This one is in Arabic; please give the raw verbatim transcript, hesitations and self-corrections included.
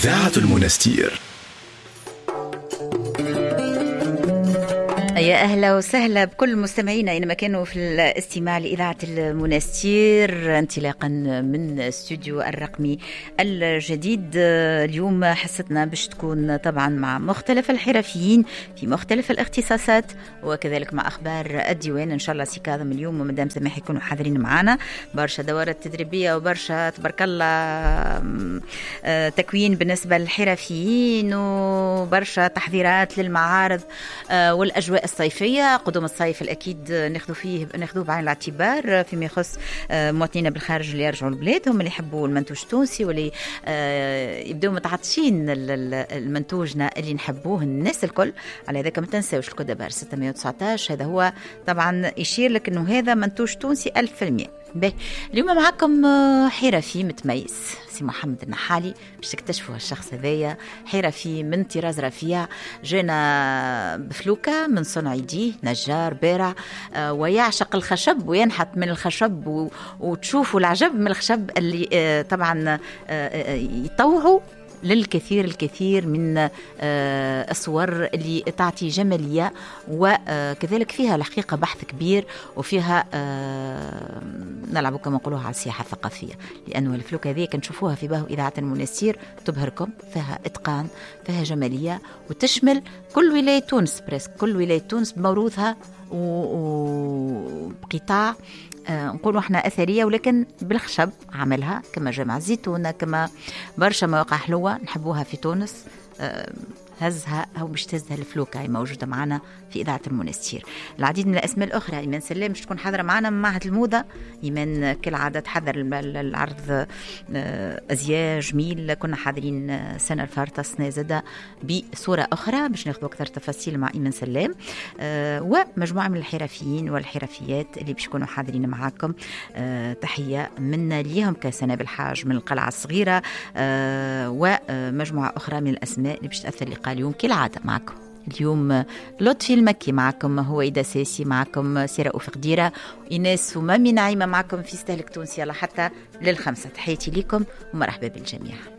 إذاعة المنستير. يا أهلا وسهلا بكل مستمعينا إنما كانوا في الاستماع لإذاعة المنستير انطلاقا من استوديو الرقمي الجديد. اليوم حصتنا باش تكون طبعا مع مختلف الحرفيين في مختلف الاختصاصات وكذلك مع أخبار الديوان. إن شاء الله سي كاظم اليوم ومدام سماح يكونوا حاضرين معنا. برشا دورات تدريبية وبرشا تبارك الله تكوين بالنسبة للحرفيين وبرشا تحضيرات للمعارض والأجواء الصيفية. قدوم الصيف الأكيد ناخذوا فيه ناخذوه بعين الاعتبار فيما يخص مواطنين بالخارج اللي يرجعوا البلاد، هم اللي يحبوا المنتوج التونسي واللي يبدأوا متعطشين المنتوجنا اللي نحبوه الناس الكل. على ذلك ما تنساوش الكودابار ستمائة وتسعة عشر، هذا هو طبعا يشير لك انه هذا منتوج تونسي ألف في المئة. اليوم معكم حرفي متميز سي محمد النحالي باش تكتشفوا الشخص هذايا. حرفي من طراز رفيع، جانا بفلوكة من صنع يديه، نجار بارع آه ويعشق الخشب وينحت من الخشب و... وتشوفوا العجب من الخشب اللي آه طبعا آه يطوعوا للكثير الكثير من الصور اللي تعطي جمالية وكذلك فيها الحقيقة بحث كبير وفيها نلعب كما نقولوها على السياحة الثقافية، لأنه الفلوك هذه كنشوفوها في باهو إذاعة المنستير تبهركم، فيها إتقان، فيها جمالية وتشمل كل ولاية تونس، بريسك كل ولاية تونس بموروثها وبقطاع آه نقولوا احنا أثرية ولكن بالخشب عملها، كما جامع الزيتونة، كما برشا مواقع حلوة نحبوها في تونس. آه هزها أو مش تهزها الفلوكة هي موجودة معنا في إذاعة المنستير. العديد من الأسماء الأخرى، إيمان سلام مش تكون حاضرة معنا من معهد الموضة. إيمان كالعادة تحضر العرض أزياء جميل، كنا حاضرين السنة الفارطة السنة زادة بصورة أخرى باش ناخذ أكثر تفاصيل مع إيمان سلام أه ومجموعة من الحرفيين والحرفيات اللي باش يكونوا حاضرين معاكم. أه تحية منا ليهم كسنة بالحاج من القلعة الصغيرة أه ومجموعة أخرى من الأسماء اللي باش تأثر لقاء اليوم كالعادة معكم. اليوم لطفي المكي معكم، هو إيدا ساسي معكم، سيرة أوفق ديرة إيناس ومامي نعيمة معكم في ستهلك تونسي. يلا حتى للخمسة، تحياتي لكم ومرحبا بالجميع.